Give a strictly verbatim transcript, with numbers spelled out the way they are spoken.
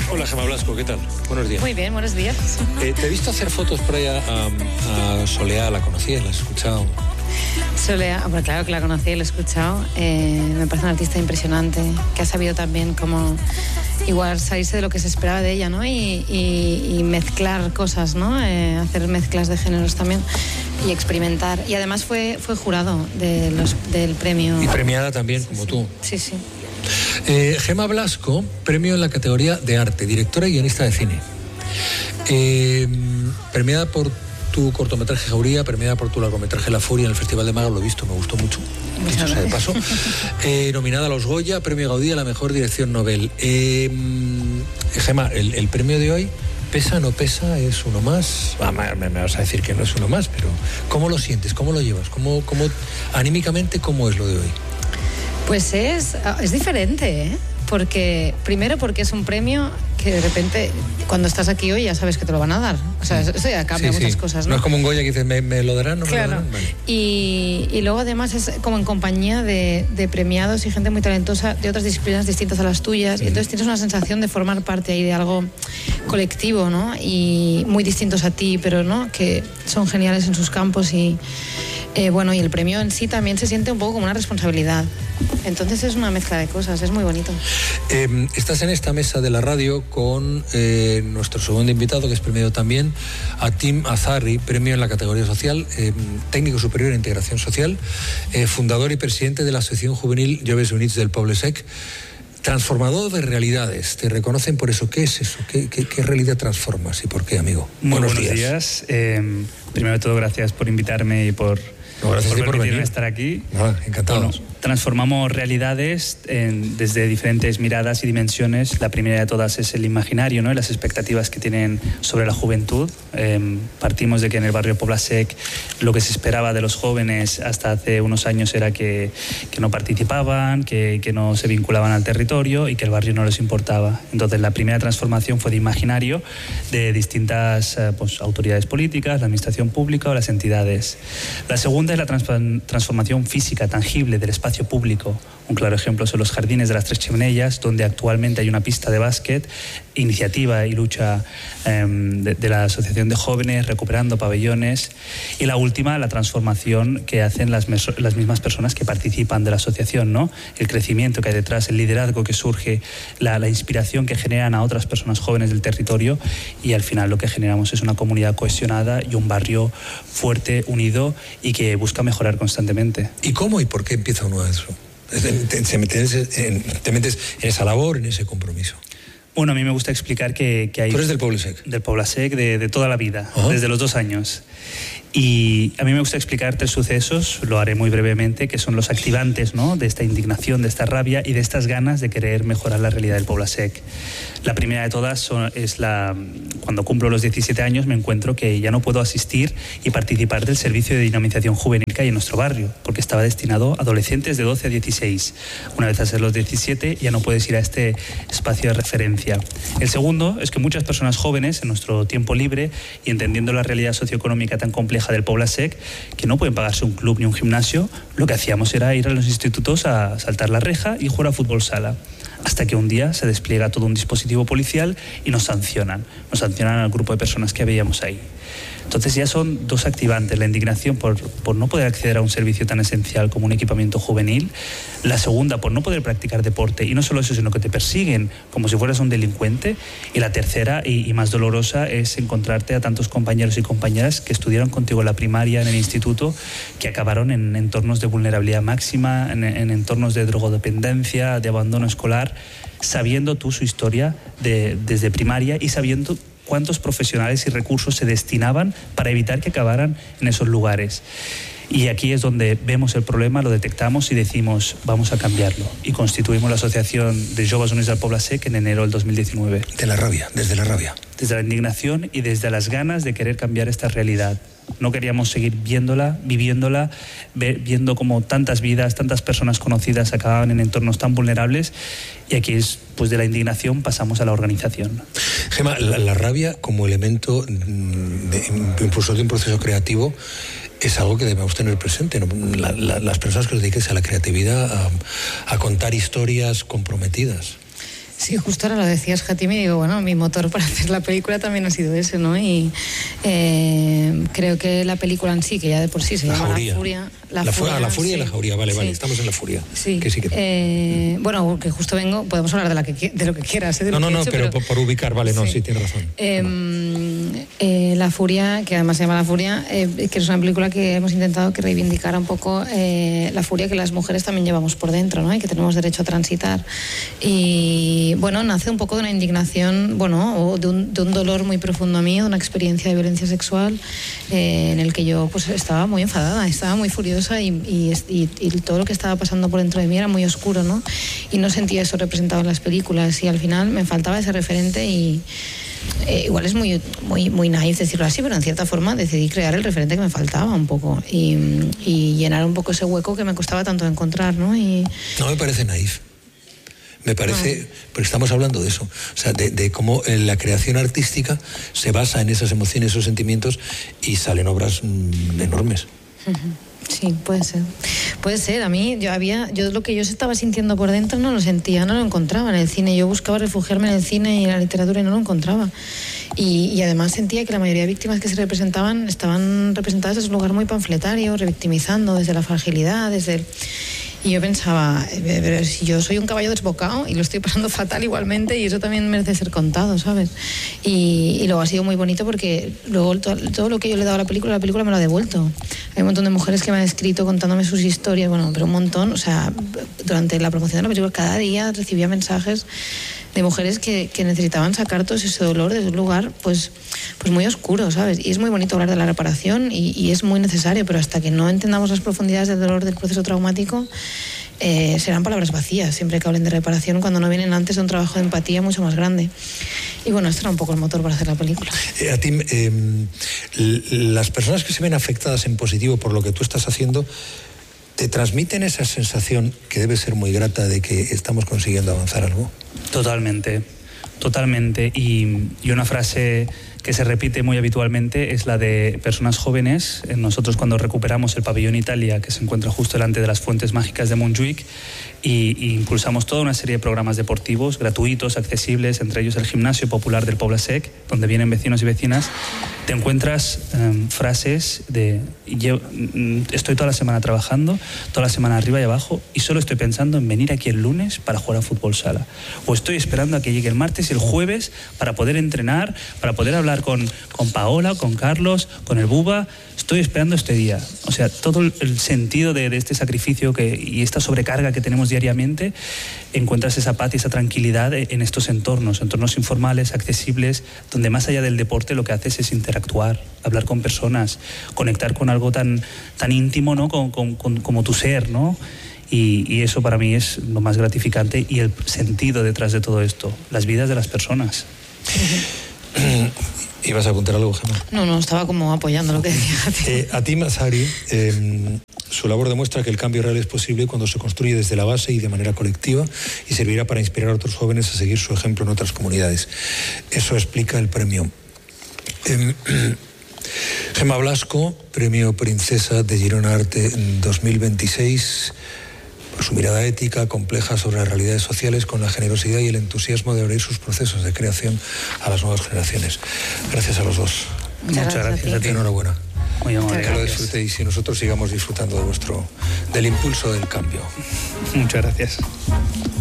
Hola, Gemma Blasco, ¿qué tal? Buenos días. Muy bien, buenos días. Eh, te he visto hacer fotos por ahí a, a Soleá, ¿la conocías? ¿La has escuchado? Soleá, pues claro que la conocí, la he escuchado. Eh, me parece una artista impresionante, que ha sabido también como igual salirse de lo que se esperaba de ella, ¿no? Y, y, y mezclar cosas, ¿no? Eh, hacer mezclas de géneros también y experimentar. Y además fue, fue jurado de los, del premio. Y premiada también, como sí, tú. Sí, sí. Eh, Gemma Blasco, premio en la categoría de arte, directora y guionista de cine. Eh, premiada por tu cortometraje Jauría, premiada por tu largometraje La Furia en el Festival de Málaga, lo he visto, me gustó mucho. Dicho sea de paso. Eh, nominada a los Goya, premio Gaudí a la mejor dirección Nobel. Eh, Gemma, el, el premio de hoy, ¿pesa, no pesa? ¿Es uno más? Ah, me, me vas a decir que no es uno más, pero ¿cómo lo sientes? ¿Cómo lo llevas? ¿Cómo, cómo, anímicamente, cómo es lo de hoy? Pues es, es diferente, ¿eh? Porque, primero porque es un premio que de repente, cuando estás aquí hoy ya sabes que te lo van a dar. O sea, eso ya cambia sí, muchas sí. cosas, ¿no? No es como un Goya que dices, ¿me, me lo darán? ¿No claro. me lo darán? Vale. Y, y luego además es como en compañía de, de premiados y gente muy talentosa de otras disciplinas distintas a las tuyas. Mm. Y entonces tienes una sensación de formar parte ahí de algo colectivo, ¿no? Y muy distintos a ti, pero ¿no? Que son geniales en sus campos y... Eh, bueno, y el premio en sí también se siente un poco como una responsabilidad. Entonces es una mezcla de cosas, es muy bonito. Eh, estás en esta mesa de la radio con eh, nuestro segundo invitado, que es premiado también, Atim Azarri, premio en la categoría social, eh, técnico superior en integración social, eh, fundador y presidente de la Asociación Juvenil Joves Units del Poble Sec. Transformador de realidades, te reconocen por eso. ¿Qué es eso? ¿Qué, qué, qué realidad transformas y por qué, amigo? Muy buenos, buenos días. días. Eh, primero de todo, gracias por invitarme y por, no, gracias por, por permitirme venir. estar aquí. Ah, encantado. Bueno, transformamos realidades en, desde diferentes miradas y dimensiones. La primera de todas es el imaginario, ¿no? Y las expectativas que tienen sobre la juventud. Eh, partimos de que en el barrio Poble Sec lo que se esperaba de los jóvenes hasta hace unos años era que, que no participaban, que, que no se vinculaban al territorio y que el barrio no les importaba. Entonces la primera transformación fue de imaginario de distintas eh, pues, autoridades políticas, la administración pública o las entidades. La segunda es la trans transformación física, tangible del espacio público. Un claro ejemplo son los jardines de las Tres Chimenellas, donde actualmente hay una pista de básquet, iniciativa y lucha eh, de, de la Asociación de Jóvenes, recuperando pabellones. Y la última, la transformación que hacen las, las mismas personas que participan de la asociación, ¿no? El crecimiento que hay detrás, el liderazgo que surge, la, la inspiración que generan a otras personas jóvenes del territorio, y al final lo que generamos es una comunidad cohesionada y un barrio fuerte, unido y que busca mejorar constantemente. ¿Y cómo y por qué empieza uno a eso? Te, te, metes en, te metes en esa labor, en ese compromiso. Bueno, a mí me gusta explicar que, que hay... ¿Tú eres del Poble Sec? Del Poble Sec, de, de toda la vida, ¿Ah? Desde los dos años. Y a mí me gusta explicar tres sucesos, lo haré muy brevemente, que son los activantes, ¿no? De esta indignación, de esta rabia y de estas ganas de querer mejorar la realidad del Poble Sec. La primera de todas son, es la... Cuando cumplo los diecisiete años me encuentro que ya no puedo asistir y participar del servicio de dinamización juvenil que hay en nuestro barrio, porque estaba destinado a adolescentes de doce a dieciséis. Una vez a ser los diecisiete ya no puedes ir a este espacio de referencia. El segundo es que muchas personas jóvenes en nuestro tiempo libre y entendiendo la realidad socioeconómica tan compleja del Poble Sec, que no pueden pagarse un club ni un gimnasio, lo que hacíamos era ir a los institutos a saltar la reja y jugar a fútbol sala. Hasta que un día se despliega todo un dispositivo policial y nos sancionan. Nos sancionan al grupo de personas que veíamos ahí. Entonces ya son dos activantes, la indignación por, por no poder acceder a un servicio tan esencial como un equipamiento juvenil, la segunda por no poder practicar deporte, y no solo eso, sino que te persiguen como si fueras un delincuente, y la tercera y, y más dolorosa es encontrarte a tantos compañeros y compañeras que estudiaron contigo en la primaria, en el instituto, que acabaron en entornos de vulnerabilidad máxima, en, en entornos de drogodependencia, de abandono escolar, sabiendo tú su historia de, desde primaria y sabiendo cuántos profesionales y recursos se destinaban para evitar que acabaran en esos lugares. Y aquí es donde vemos el problema, lo detectamos y decimos, vamos a cambiarlo. Y constituimos la Asociación de Joves Units del Poble Sec en enero del dos mil diecinueve. De la rabia, desde la rabia. Desde la indignación y desde las ganas de querer cambiar esta realidad. No queríamos seguir viéndola, viviéndola, viendo cómo tantas vidas, tantas personas conocidas acababan en entornos tan vulnerables, y aquí es, pues de la indignación pasamos a la organización. Gemma, la, la rabia como elemento de, impulsor de un proceso creativo es algo que debemos tener presente, ¿no? La, la, las personas que os dediquéis a la creatividad, a, a contar historias comprometidas. Sí, justo ahora lo decías, Jatime, y digo, bueno, mi motor para hacer la película también ha sido ese, ¿no? Y eh, creo que la película en sí, que ya de por sí se la llama jauría. La Furia. La, la, furia, la furia sí. Y la jauría, vale, sí. vale, estamos en la furia. Sí. Que sí que... Eh, bueno, que justo vengo, podemos hablar de, la que, de lo que quieras. ¿eh? De no, lo no, que no, hecho, pero, pero por ubicar, vale, no, sí, sí tienes razón. Eh, no. eh, la Furia, que además se llama La Furia, eh, que es una película que hemos intentado que reivindicara un poco eh, la furia que las mujeres también llevamos por dentro, ¿no? Y que tenemos derecho a transitar. Y bueno, nace un poco de una indignación, bueno, o de un, de un dolor muy profundo mío, de una experiencia de violencia sexual eh, en el que yo pues estaba muy enfadada, estaba muy furiosa y, y, y, y todo lo que estaba pasando por dentro de mí era muy oscuro, ¿no? Y no sentía eso representado en las películas y al final me faltaba ese referente y eh, igual es muy, muy, muy naif decirlo así, pero en cierta forma decidí crear el referente que me faltaba un poco y, y llenar un poco ese hueco que me costaba tanto encontrar, ¿no? Y... No me parece naif. Me parece, pero estamos hablando de eso, o sea, de, de cómo la creación artística se basa en esas emociones, esos sentimientos y salen obras mm, enormes. Sí, puede ser. Puede ser. A mí, yo había, yo lo que yo estaba sintiendo por dentro no lo sentía, no lo encontraba en el cine. Yo buscaba refugiarme en el cine y en la literatura y no lo encontraba. Y, y además sentía que la mayoría de víctimas que se representaban estaban representadas desde un lugar muy panfletario, revictimizando desde la fragilidad, desde el... Y yo pensaba, pero si yo soy un caballo desbocado y lo estoy pasando fatal igualmente y eso también merece ser contado, ¿sabes? Y, y luego ha sido muy bonito porque luego todo, todo lo que yo le he dado a la película, la película me lo ha devuelto. Hay un montón de mujeres que me han escrito contándome sus historias, bueno, pero un montón, o sea, durante la promoción de la película cada día recibía mensajes de mujeres que, que necesitaban sacar todo ese dolor desde un lugar pues, pues muy oscuro, ¿sabes? Y es muy bonito hablar de la reparación y, y es muy necesario, pero hasta que no entendamos las profundidades del dolor del proceso traumático, eh, serán palabras vacías siempre que hablen de reparación cuando no vienen antes de un trabajo de empatía mucho más grande. Y bueno, esto era un poco el motor para hacer la película. Eh, a ti, eh, las personas que se ven afectadas en positivo por lo que tú estás haciendo, ¿te transmiten esa sensación que debe ser muy grata de que estamos consiguiendo avanzar algo? Totalmente, totalmente. Y, y una frase que se repite muy habitualmente es la de personas jóvenes. Nosotros cuando recuperamos el pabellón Italia, que se encuentra justo delante de las fuentes mágicas de Montjuïc, y, y impulsamos toda una serie de programas deportivos gratuitos, accesibles, entre ellos el gimnasio popular del Poble Sec, donde vienen vecinos y vecinas, te encuentras um, frases de yo, estoy toda la semana trabajando, toda la semana arriba y abajo, y solo estoy pensando en venir aquí el lunes para jugar a fútbol sala. O estoy esperando a que llegue el martes y el jueves para poder entrenar, para poder hablar con, con Paola, con Carlos, con el Buba. Estoy esperando este día. O sea, todo el sentido de, de este sacrificio que, y esta sobrecarga que tenemos diariamente, encuentras esa paz y esa tranquilidad en estos entornos, entornos informales, accesibles, donde más allá del deporte lo que haces es interactuar, hablar con personas, conectar con algo tan, tan íntimo, ¿no? con, con, con, como tu ser, ¿no? Y, y eso para mí es lo más gratificante y el sentido detrás de todo esto, las vidas de las personas. ¿Ibas a apuntar algo, Gemma? No, no, estaba como apoyando lo que decía. Eh, Atim Azari, eh, su labor demuestra que el cambio real es posible cuando se construye desde la base y de manera colectiva y servirá para inspirar a otros jóvenes a seguir su ejemplo en otras comunidades. Eso explica el premio. Eh, Gemma Blasco, premio Princesa de Girona Arte dos mil veintiséis, por su mirada ética compleja sobre las realidades sociales, con la generosidad y el entusiasmo de abrir sus procesos de creación a las nuevas generaciones. Gracias a los dos. Muchas, Muchas gracias, gracias a ti. Enhorabuena. Muy amable. Que lo disfrutéis y nosotros sigamos disfrutando de vuestro, del impulso del cambio. Muchas gracias.